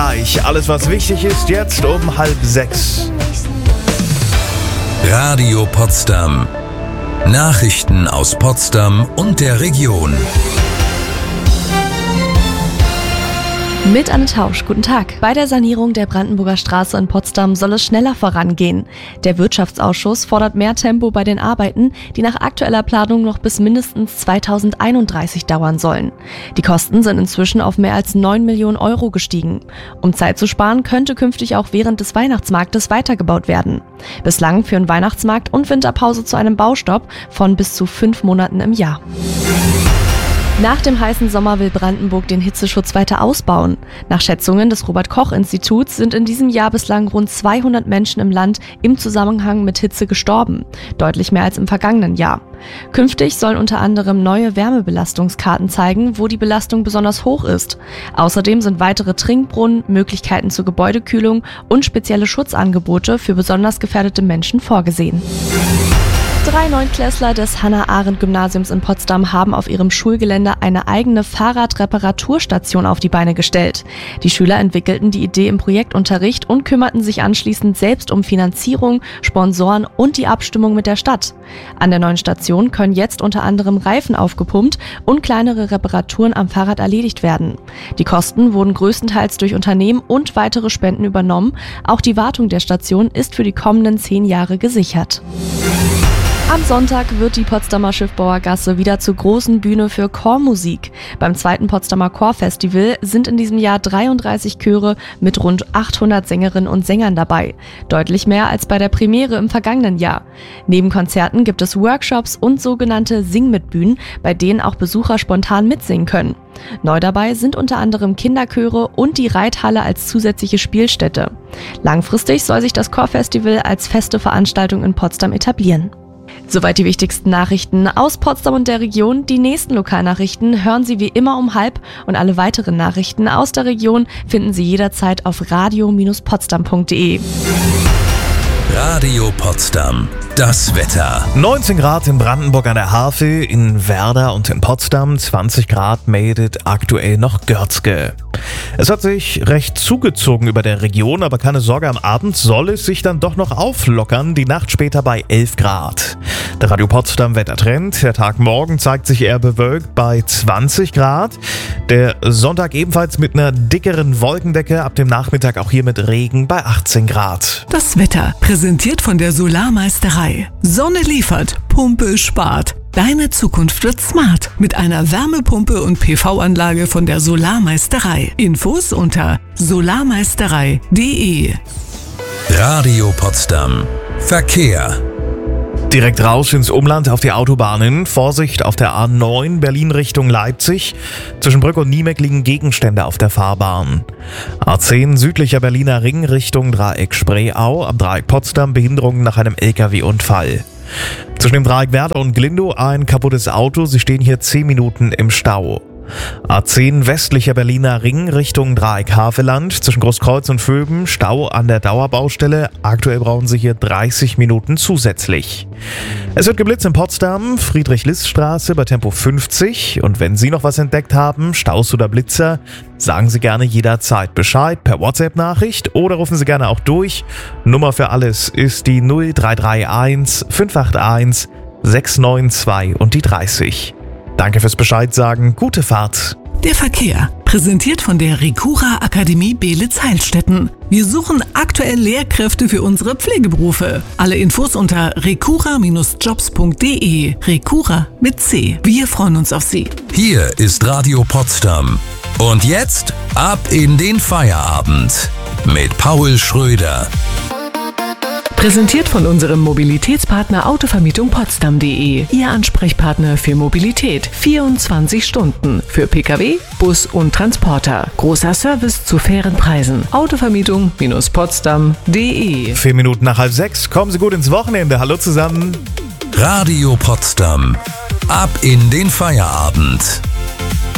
gleich. Alles, was wichtig ist, jetzt um 5:30. Radio Potsdam. Nachrichten aus Potsdam und der Region. Mit Anne Tausch, guten Tag. Bei der Sanierung der Brandenburger Straße in Potsdam soll es schneller vorangehen. Der Wirtschaftsausschuss fordert mehr Tempo bei den Arbeiten, die nach aktueller Planung noch bis mindestens 2031 dauern sollen. Die Kosten sind inzwischen auf mehr als 9 Millionen Euro gestiegen. Um Zeit zu sparen, könnte künftig auch während des Weihnachtsmarktes weitergebaut werden. Bislang führen Weihnachtsmarkt und Winterpause zu einem Baustopp von bis zu 5 Monaten im Jahr. Nach dem heißen Sommer will Brandenburg den Hitzeschutz weiter ausbauen. Nach Schätzungen des Robert-Koch-Instituts sind in diesem Jahr bislang rund 200 Menschen im Land im Zusammenhang mit Hitze gestorben. Deutlich mehr als im vergangenen Jahr. Künftig sollen unter anderem neue Wärmebelastungskarten zeigen, wo die Belastung besonders hoch ist. Außerdem sind weitere Trinkbrunnen, Möglichkeiten zur Gebäudekühlung und spezielle Schutzangebote für besonders gefährdete Menschen vorgesehen. 3 Neunklässler des Hannah-Arendt-Gymnasiums in Potsdam haben auf ihrem Schulgelände eine eigene Fahrradreparaturstation auf die Beine gestellt. Die Schüler entwickelten die Idee im Projektunterricht und kümmerten sich anschließend selbst um Finanzierung, Sponsoren und die Abstimmung mit der Stadt. An der neuen Station können jetzt unter anderem Reifen aufgepumpt und kleinere Reparaturen am Fahrrad erledigt werden. Die Kosten wurden größtenteils durch Unternehmen und weitere Spenden übernommen. Auch die Wartung der Station ist für die kommenden 10 Jahre gesichert. Am Sonntag wird die Potsdamer Schiffbauergasse wieder zur großen Bühne für Chormusik. Beim 2. Potsdamer Chorfestival sind in diesem Jahr 33 Chöre mit rund 800 Sängerinnen und Sängern dabei. Deutlich mehr als bei der Premiere im vergangenen Jahr. Neben Konzerten gibt es Workshops und sogenannte Sing-mit-Bühnen, bei denen auch Besucher spontan mitsingen können. Neu dabei sind unter anderem Kinderchöre und die Reithalle als zusätzliche Spielstätte. Langfristig soll sich das Chorfestival als feste Veranstaltung in Potsdam etablieren. Soweit die wichtigsten Nachrichten aus Potsdam und der Region. Die nächsten Lokalnachrichten hören Sie wie immer um 12:30 und alle weiteren Nachrichten aus der Region finden Sie jederzeit auf radio-potsdam.de. Radio Potsdam. Das Wetter. 19 Grad in Brandenburg an der Havel, in Werder und in Potsdam. 20 Grad meldet aktuell noch Görzge. Es hat sich recht zugezogen über der Region, aber keine Sorge, am Abend soll es sich dann doch noch auflockern. Die Nacht später bei 11 Grad. Der Radio Potsdam Wettertrend. Der Tag morgen zeigt sich eher bewölkt bei 20 Grad. Der Sonntag ebenfalls mit einer dickeren Wolkendecke. Ab dem Nachmittag auch hier mit Regen bei 18 Grad. Das Wetter präsentiert von der Solarmeisterei. Sonne liefert, Pumpe spart. Deine Zukunft wird smart mit einer Wärmepumpe und PV-Anlage von der Solarmeisterei. Infos unter solarmeisterei.de. Radio Potsdam. Verkehr. Direkt raus ins Umland auf die Autobahnen. Vorsicht auf der A9 Berlin Richtung Leipzig. Zwischen Brück und Niemek liegen Gegenstände auf der Fahrbahn. A10 südlicher Berliner Ring Richtung Dreieck Spreeau. Am Dreieck Potsdam Behinderungen nach einem LKW-Unfall. Zwischen dem Dreieck Werder und Glindow ein kaputtes Auto. Sie stehen hier 10 Minuten im Stau. A10 westlicher Berliner Ring Richtung Dreieck Havelland. Zwischen Großkreuz und Vöben Stau an der Dauerbaustelle. Aktuell brauchen Sie hier 30 Minuten zusätzlich. Es wird geblitzt in Potsdam, Friedrich-List-Straße bei Tempo 50. Und wenn Sie noch was entdeckt haben, Staus oder Blitzer, sagen Sie gerne jederzeit Bescheid per WhatsApp-Nachricht oder rufen Sie gerne auch durch. Nummer für alles ist die 0331 581 692 und die 30. Danke fürs Bescheid sagen. Gute Fahrt. Der Verkehr, präsentiert von der Recura Akademie Beelitz-Heilstätten. Wir suchen aktuell Lehrkräfte für unsere Pflegeberufe. Alle Infos unter recura-jobs.de. Recura mit C. Wir freuen uns auf Sie. Hier ist Radio Potsdam. Und jetzt ab in den Feierabend mit Paul Schröder. Präsentiert von unserem Mobilitätspartner Autovermietung Potsdam.de. Ihr Ansprechpartner für Mobilität. 24 Stunden. Für Pkw, Bus und Transporter. Großer Service zu fairen Preisen. Autovermietung-potsdam.de. 4 Minuten nach 5:30. Kommen Sie gut ins Wochenende. Hallo zusammen. Radio Potsdam. Ab in den Feierabend.